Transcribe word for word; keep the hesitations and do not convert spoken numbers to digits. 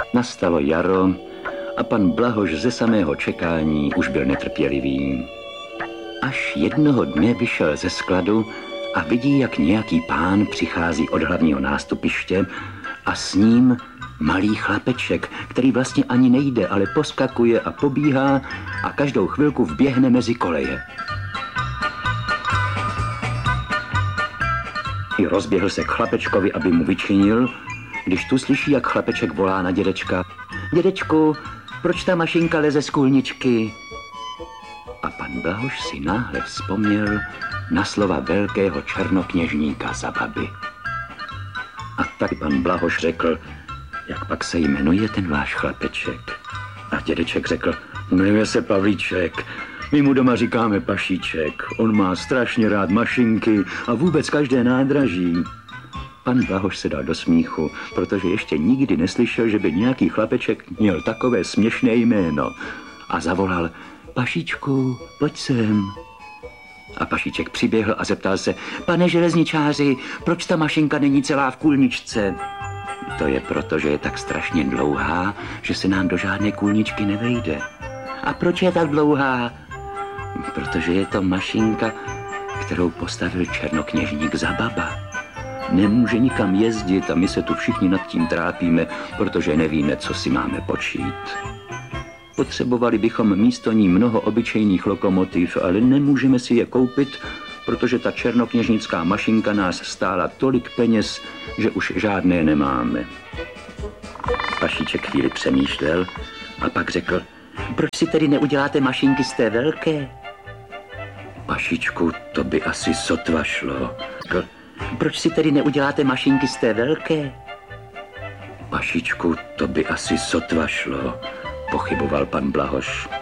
Nastalo jaro a pan Blahoš ze samého čekání už byl netrpělivý. Až jednoho dne vyšel ze skladu a vidí, jak nějaký pán přichází od hlavního nástupiště a s ním malý chlapeček, který vlastně ani nejde, ale poskakuje a pobíhá a každou chvilku vběhne mezi koleje. I rozběhl se k chlapečkovi, aby mu vyčinil, když tu slyší, jak chlapeček volá na dědečka. Dědečku, proč ta mašinka leze z kůlničky? A pan Blahoš si náhle vzpomněl na slova velkého černokněžníka za baby. A tak pan Blahoš řekl, jak pak se jmenuje ten váš chlapeček? A dědeček řekl, jmenuje se Pavlíček. My mu doma říkáme Pašíček. On má strašně rád mašinky a vůbec každé nádraží. Pan Blahoš se dal do smíchu, protože ještě nikdy neslyšel, že by nějaký chlapeček měl takové směšné jméno. A zavolal, Pašíčku, pojď sem. A Pašíček přiběhl a zeptal se, pane železničáři, proč ta mašinka není celá v kůlničce? To je proto, že je tak strašně dlouhá, že se nám do žádné kůlničky nevejde. A proč je tak dlouhá? Protože je to mašinka, kterou postavil černokněžník za baba. Nemůže nikam jezdit a my se tu všichni nad tím trápíme, protože nevíme, co si máme počít. Potřebovali bychom místo ní mnoho obyčejných lokomotiv, ale nemůžeme si je koupit, protože ta černokněžnická mašinka nás stála tolik peněz, že už žádné nemáme. Pašíček chvíli přemýšlel a pak řekl, proč si tedy neuděláte mašinky z té velké? Pašičku, to by asi sotva šlo. Řekl, proč si tedy neuděláte mašinky z té velké? Pašičku, to by asi sotva šlo, pochyboval pan Blahoš.